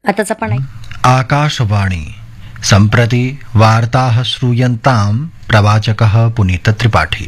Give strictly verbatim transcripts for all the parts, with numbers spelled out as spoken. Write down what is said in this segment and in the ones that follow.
आताचा पण आहे. आकाशवाणी सम्प्रति वार्ताः श्रूयन्तां प्रवाचकः पुनीत त्रिपाठी।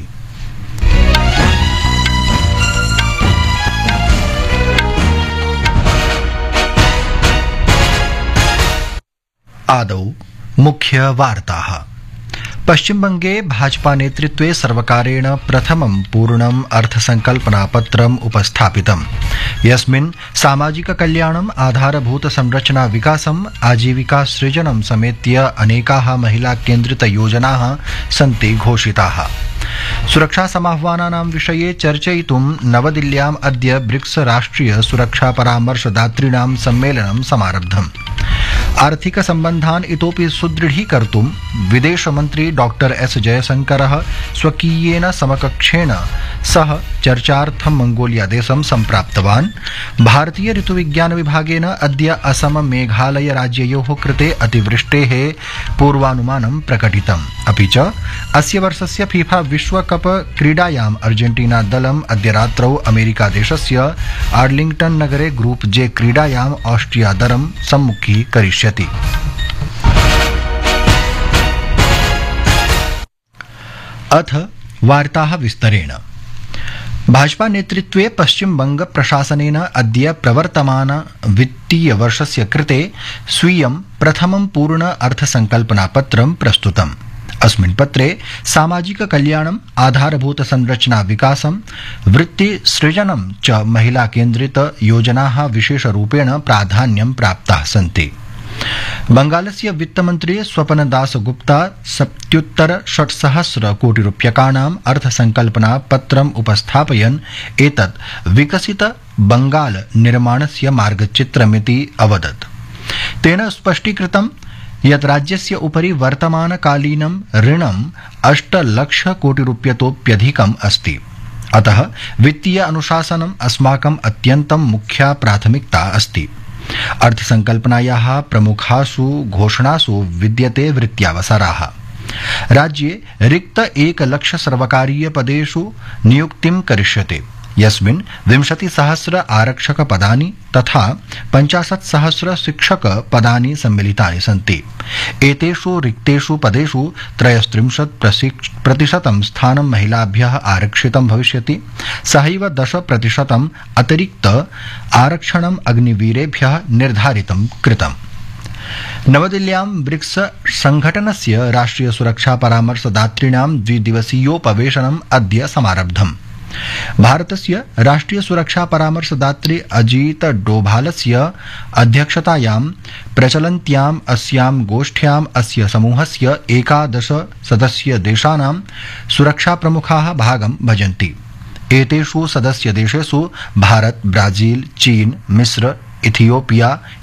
आदौ मुख्य वार्ताः। पश्चिमबंगे भाजपा नेतृत्वे सर्वकारेण प्रथमं पूर्णम् अर्थसंकल्पनापत्रम् उपस्थापितम्, यस्मिन् सामाजिक कल्याणम्, आधारभूत संरचना विकासम्, आजीविका सृजनं समेत्य अनेकाः महिला केन्द्रित योजनाः सन्ति घोषिताः। सुरक्षा समाह्वानानां विषये चर्चयितुं नवदिल्ल्याम् अद्य ब्रिक्स राष्ट्रिय सुरक्षा परामर्शदातॄणां सम्मेलनं समारब्धम्। आर्थिक सम्बन्धान् इतोपि सुदृढीकर्तुं विदेशमन्त्री डॉक्टर एस जयशंकरः स्वकीयेन समकक्षेण सह चर्चार्थं मंगोलियादेशं सम्प्राप्तवान्। भारतीय ऋतुविज्ञान विभागेन अद्य असम मेघालय राज्ययोः कृते अतिवृष्टेः पूर्वानुमानं प्रकटितम्। अपि च अस्य वर्षस्य फीफा विश्वकप क्रीडायाम् अर्जेंटीना दलम् अद्य रात्रौ अमेरिकादेशस्य आर्लिंग्टन नगरे ग्रुप जे क्रीडायाम् ऑस्ट्रिया दलं सम्मुखीकरिष्यति। अथ वार्ताः विस्तरेण। भाजपा नेतृत्वे पश्चिम बंग प्रशासनेन अद्य प्रवर्तमान वित्तीय वर्षस्य कृते स्वीयं प्रथमं पूर्ण अर्थसंकल्पनापत्रं प्रस्तुतम्। अस्मिन् पत्रे सामाजिक कल्याणम्, आधारभूत संरचना विकासं, वृत्ति सृजनं च महिला केन्द्रित योजनाः विशेषरूपेण प्राधान्यं प्राप्ताः सन्ति। बंगालस्य वित्तमन्त्री स्वपन दासगुप्ता सप्तत्युत्तर षट्सहस्र कोटिरूप्यकाणाम् अर्थसंकल्पना पत्रम् उपस्थापयन् एतत् विकसित बंगाल निर्माणस्य मार्गचित्रमिति अवदत्। तेन स्पष्टीकृतं यत् राज्यस्य उपरि वर्तमानकालीनं ऋणम् अष्टलक्ष कोटिरूप्यतोप्यधिकम् अस्ति। अतः वित्तीय अनुशासनम् अस्माकम् अत्यन्तं मुख्या प्राथमिकता अस्ति। अर्थसंकल्पनायाः प्रमुखासु घोषणासु विद्यते वृत्त्यावसराः। राज्ये रिक्त एकलक्ष सर्वकारीय पदेषु नियुक्तिं करिष्यते, यस्मिन् विंशति सहस्र आरक्षक पदानि तथा पञ्चाशत् सहस्र शिक्षक पदानि सम्मिलितानि सन्ति। एतेषु रिक्तेषु पदेषु त्रयस्त्रिंशत् प्रतिशतं स्थानं महिलाभ्यः आरक्षितं भविष्यति। सहैव दश प्रतिशतम् अतिरिक्त आरक्षणम् अग्निवीरेभ्यः निर्धारितं कृतम्। नवदिल्ल्यां ब्रिक्स संघटनस्य राष्ट्रिय सुरक्षा परामर्शदातॄणां द्विदिवसीयोपवेशनम् अद्य समारब्धम्। भारतस्य राष्ट्रिय सुरक्षा परामर्शदात्री अजीत डोभालस्य अध्यक्षतायां प्रचलन्त्याम् अस्यां गोष्ठ्याम् अस्य समूहस्य एकादश सदस्य देशानां सुरक्षा प्रमुखाः भागं भजन्ति। एतेषु सदस्य देशेषु भारत, ब्राजील, चीन, मिस्र, इथियोपिया,